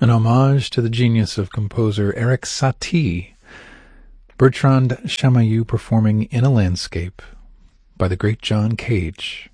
An homage to the genius of composer Erik Satie, Bertrand Chamayou performing In a Landscape by the great John Cage.